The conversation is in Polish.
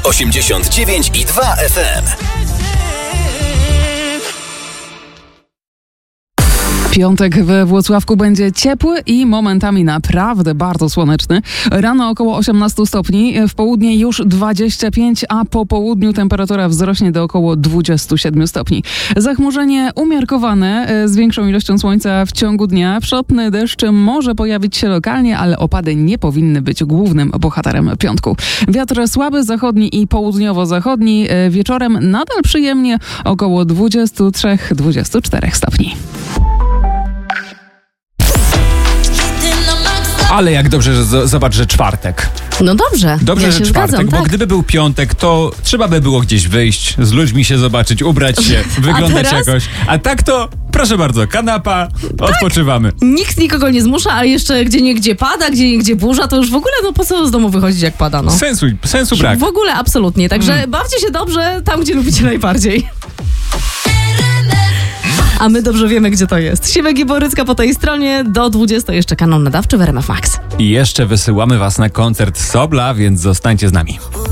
89,2 FM. Piątek we Włocławku będzie ciepły i momentami naprawdę bardzo słoneczny. Rano około 18 stopni, w południe już 25, a po południu temperatura wzrośnie do około 27 stopni. Zachmurzenie umiarkowane z większą ilością słońca w ciągu dnia. Przotny deszcz może pojawić się lokalnie, ale opady nie powinny być głównym bohaterem piątku. Wiatr słaby, zachodni i południowo-zachodni. Wieczorem nadal przyjemnie, około 23-24 stopni. Ale jak dobrze, że zobacz, że czwartek. No dobrze. Dobrze, ja że się czwartek, zgadzam, bo tak. gdyby był piątek, to trzeba by było gdzieś wyjść, z ludźmi się zobaczyć, ubrać się, wyglądać teraz? jakoś. A tak to, proszę bardzo, kanapa, odpoczywamy. Nikt nikogo nie zmusza, a jeszcze gdzieniegdzie pada, gdzieniegdzie burza, to już w ogóle, no po co z domu wychodzić, jak pada, no. Sensu brak. W ogóle absolutnie, także bawcie się dobrze tam, gdzie lubicie najbardziej. A my dobrze wiemy, gdzie to jest. Siwek i Borycka po tej stronie, do 20 jeszcze kanon nadawczy w RMF Max. I jeszcze wysyłamy was na koncert Sobla, więc zostańcie z nami.